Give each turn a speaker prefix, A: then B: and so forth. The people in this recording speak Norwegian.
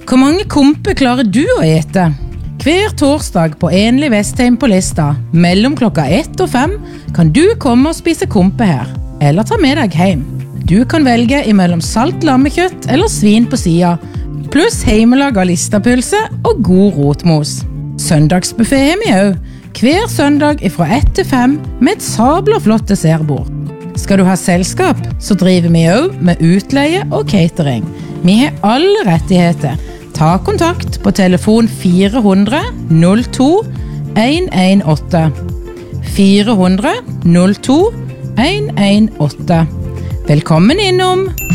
A: Hvor mange kompe klarer du å ete? Hver torsdag på Enlig Vestheim på Lista, mellom klokka 1 og 5, kan du komme og spise kompe her, eller ta med deg hjem. Du kan velge imellom salt lammekjøtt eller svin på siden, pluss heimelaga listapølse og god rotmos. Søndagsbuffet har vi også, hver søndag fra 1 til 5 med et sabla flott dessertbord. Skal du ha selskap, så driver vi også med utleie og catering. Vi har alle rettigheter. Ta kontakt på telefon 400 02 118. 400 02 118. Velkommen innom!